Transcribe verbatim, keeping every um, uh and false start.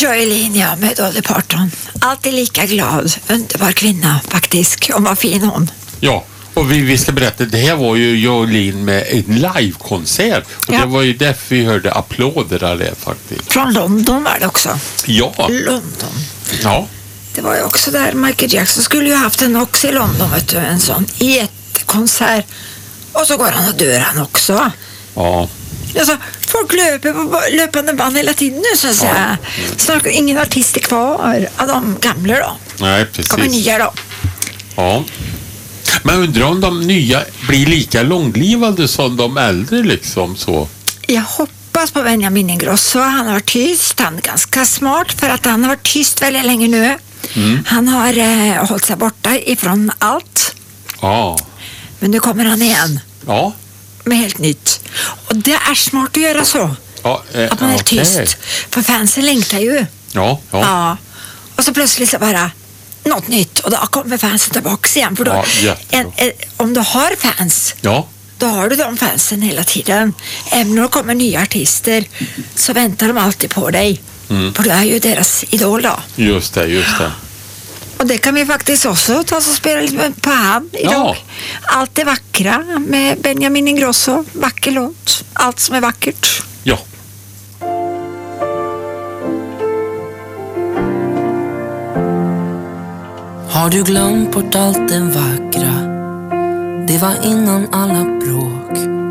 Joylene, ja, med Dolly Parton. Alltid lika glad, underbar kvinna faktiskt. Hon var fin hon. Ja, och vi, vi ska berätta, det här var ju Joylene med en livekonsert. Och ja. det var ju därför vi hörde applåder av det faktiskt. Från London var det också. Ja. London. Ja. Det var ju också där Michael Jackson skulle ju haft en också i London, vet du, en sån jättekonsert. Och så går han och dör han också. Ja. Alltså, folk löper på löpande band hela tiden nu, så att säga. Ja. Mm. Snart ingen artist är kvar av de gamla då. Nej, precis. Kommer nya då. Ja. Men undrar om de nya blir lika långlivade som de äldre liksom så? Jag hoppas på Benjamin Ingrosso. Han har varit tyst. Han är ganska smart för att han har varit tyst väldigt länge nu. Mm. Han har eh, hållit sig borta ifrån allt. Ja. Men nu kommer han igen. Ja. Med helt nytt. Och det är smart att göra så. Ja, eh, att man är okay. tyst. För fansen längtar ju. Ja, ja. Ja. Och så plötsligt så bara något nytt. Och då kommer fansen tillbaka igen. För då, ja, en, en, om du har fans, ja. då har du de fansen hela tiden. Även när det kommer nya artister så väntar de alltid på dig. Mm. För du är ju deras idol då. Just det, just det. Och det kan vi faktiskt också ta och spela lite på hand idag. Ja. Allt är vackra med Benjamin Ingrosso. Vacker låt. Allt som är vackert. Ja. Har du glömt bort allt det vackra? Det var innan alla bråk.